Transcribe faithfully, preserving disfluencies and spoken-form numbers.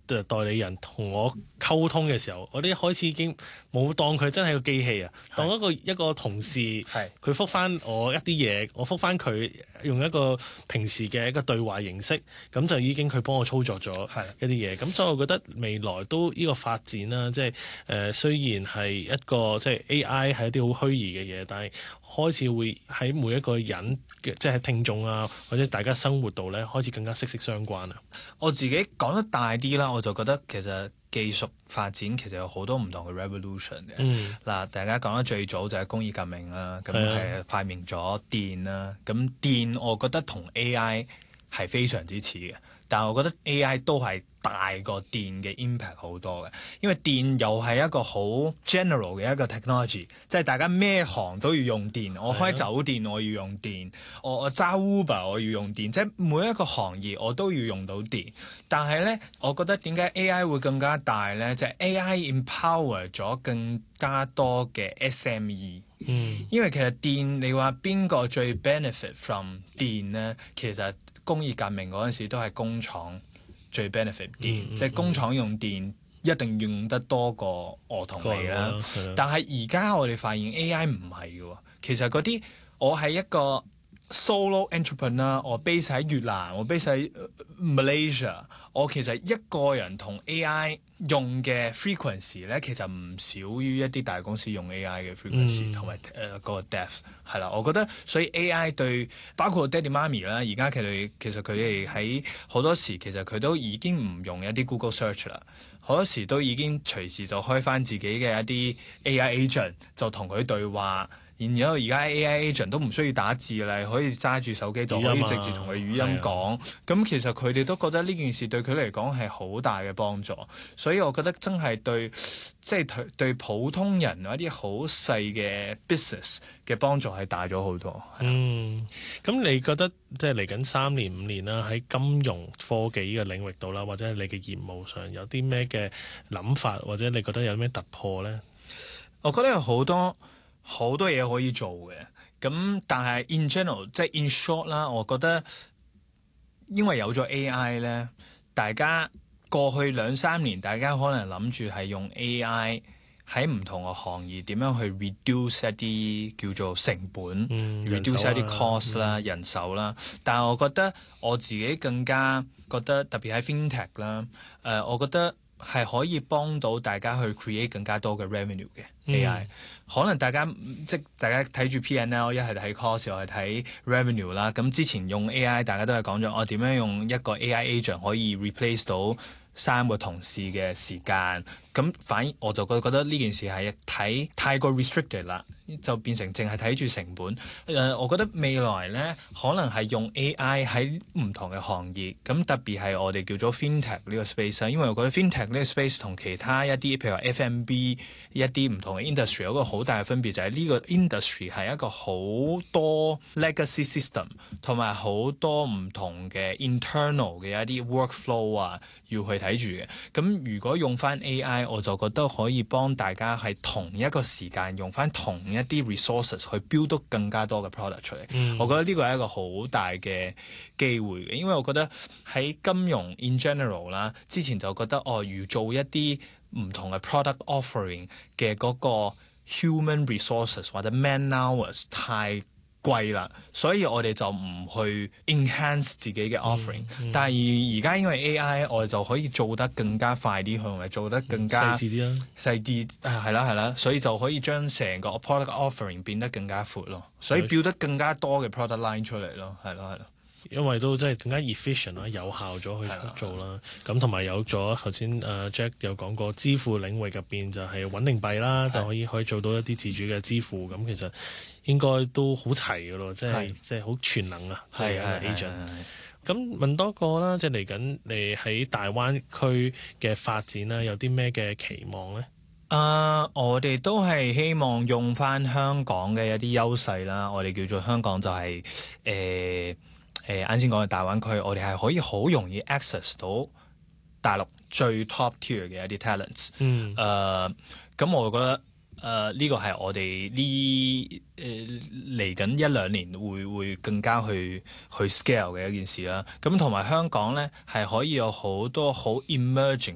代理人同我溝通嘅時候，我哋一開始已經冇當佢真係個機器啊，當一個一個同事，佢覆翻我一啲嘢，我覆翻佢用一個平時嘅一個對話形式，咁就已經佢幫我操作咗一啲嘢。咁所以我覺得未來都呢個發展啦，即係誒、呃、雖然係一個即係 A I 係一啲好虛擬嘅嘢，但係開始會喺每一個人嘅即係聽眾啊，或者大家生活度咧，開始更加息息相關啊。 我自己講得大啲啦，我就覺得其實技術發展其實有好多唔同嘅 revolution 嘅。嗱、嗯，大家講得最早就係工業革命啦，咁係發明咗電啦。咁電我覺得同 A I 係非常之似嘅，但係我覺得 A I 都係大過電嘅 impact 好多嘅，因為電又係一個好 general 嘅一個 technology， 即係大家咩行都要用電。我開酒店我要用電，我我揸 Uber 我要用電，即係每一個行業我都要用到電。但係咧，我覺得點解 A I 會更加大咧？就係、是、A I empower 咗更加多嘅 S M E。嗯，因為其實電你話邊個最 benefit from 電咧？其實工業革命嗰陣時都係工廠最 benefit 電，嗯嗯、即係工廠用電一定用得多過我同你啦。但係而家我哋發現 A I 唔係嘅，其實嗰啲我係一個 solo entrepreneur， 我 base 喺越南，我 base 喺 Malaysia， 我其實一個人同 A I 用嘅 frequency 咧，其實唔少於一啲大公司用 A I 嘅 frequency 同埋誒嗰個 depth 係啦。我覺得所以 A I 對包括爹哋媽咪啦，而家佢哋其實佢哋喺好多時其實佢都已經唔用一啲 Google Search 啦，好多時都已經隨時就開翻自己嘅一啲 A I agent 就同佢對話。然之後而家 A I agent 都唔需要打字啦，可以揸住手機就可以直接同佢語音講。咁、啊、其實佢哋都覺得呢件事對佢嚟講係好大嘅幫助，所以我覺得真係對即係、就是、對普通人一啲好細嘅 business 嘅幫助係大咗好多。 嗯，咁你覺得即係嚟緊三年五年啦，喺金融科技呢個領域度啦，或者係你嘅業務上有啲咩嘅諗法，或者你覺得有咩突破咧？ 我覺得有好多。好多嘢可以做嘅，咁但係 in general 即係 in short 啦，我覺得因為有咗 A I 咧，大家過去兩三年大家可能諗住係用 A I 喺唔同嘅行業點樣去 reduce 一啲叫做成本、嗯、reduce 一啲 cost 啦、嗯、人手啦，但係我覺得我自己更加覺得特別喺 FinTech 啦，誒、呃，我覺得係可以幫到大家去 create 更加多嘅 revenue 嘅 A I、嗯。可能大家即大家睇住 P and L， 一係睇 cost， 又係睇 revenue 啦。咁之前用 A I， 大家都係講咗我點樣用一個 A I agent 可以 replace 到三個同事嘅時間。咁反而我就覺覺得呢件事係睇太過 restricted 啦，就變成淨係睇住成本。誒、呃，我覺得未來咧可能係用 A I 喺唔同嘅行業，咁特別係我哋叫做 FinTech 呢個 space， 因為我覺得 FinTech 呢個 space 同其他一啲譬如話 F M B 一啲唔同嘅 industry 有一個好大嘅分別，就係、是、呢個 industry 係一個好多 legacy system 同埋好多唔同嘅 internal 嘅一啲 workflow 啊要去睇住嘅。咁如果用翻 A I，我就覺得可以幫大家係同一個時間用翻同一啲 resources 去 build 到更加多嘅 product 出嚟。嗯、我覺得呢個係一個好大嘅機會嘅，因為我覺得喺金融 in general 啦，之前就覺得哦，如做一啲唔同嘅 product offering 嘅嗰個 human resources 或者 man hours 太貴啦，所以我哋就唔去 enhance 自己嘅 offering、嗯嗯、但係而家因為 A I 我哋就可以做得更加快啲，同埋做得更加細緻啲啦，細緻係啦係啦，所以就可以將成個 product offering 變得更加闊咯，所以 build 得更加多嘅 product line 出嚟咯，係咯係咯。 因為都真係更加 efficient 啦，有效咗去做啦。咁同埋有咗頭先誒 Jack 有講過支付領域入邊就係穩定幣啦，就可以可以做到一啲自主嘅支付。咁其實應該都好齊㗎咯，即係即係好全能啊，即係 agent。咁問多個啦，即係嚟緊你喺大灣區嘅發展啦，有啲咩嘅期望咧？ 啊，uh, 我哋都係希望用翻香港嘅一啲優勢啦。我哋叫做香港就係誒誒啱先講嘅大灣區，我哋係可以好容易 access 到大陸最 top tier 嘅一啲 talents。嗯。誒、呃，咁我覺得誒呢、呃這個係我哋呢誒嚟緊一兩年會會更加去去 scale 嘅一件事啦。咁同埋香港咧係可以有好多好 emerging